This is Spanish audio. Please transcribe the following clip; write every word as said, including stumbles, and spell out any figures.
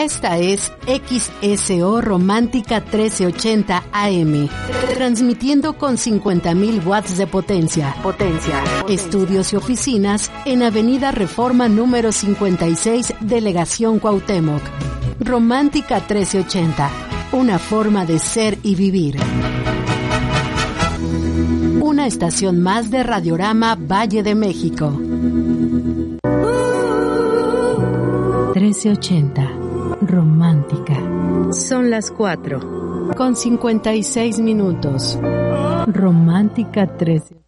Esta es X S O Romántica trece ochenta A M, transmitiendo con cincuenta mil watts de potencia. Potencia. Estudios y oficinas en Avenida Reforma número cincuenta y seis, Delegación Cuauhtémoc. Romántica trece ochenta, una forma de ser y vivir. Una estación más de Radiorama Valle de México. trece ochenta, romántica. Son las cuatro, con cincuenta y seis minutos. Romántica trece.